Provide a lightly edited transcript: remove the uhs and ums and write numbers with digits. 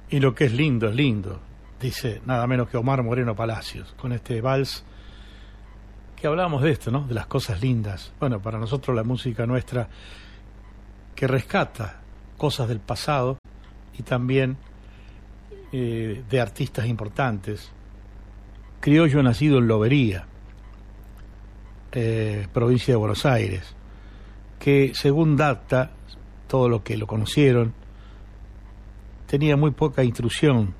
Y lo que es lindo, dice nada menos que Omar Moreno Palacios, con este vals que hablamos de esto, ¿no? De las cosas lindas. Bueno, para nosotros la música nuestra que rescata cosas del pasado y también de artistas importantes. Criollo nacido en Lobería, provincia de Buenos Aires, que según data, todo lo que lo conocieron, tenía muy poca instrucción